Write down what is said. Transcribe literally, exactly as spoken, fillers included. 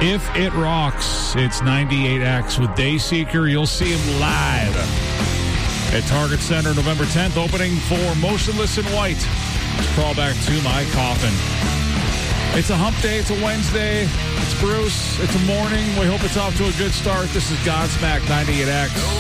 If It Rocks, it's ninety-eight X with Dayseeker. You'll see him live at Target Center November tenth, opening for Motionless in White. Crawl back to my coffin. It's a hump day. It's a Wednesday. It's Bruce. It's a morning. We hope it's off to a good start. This is Godsmack ninety-eight X.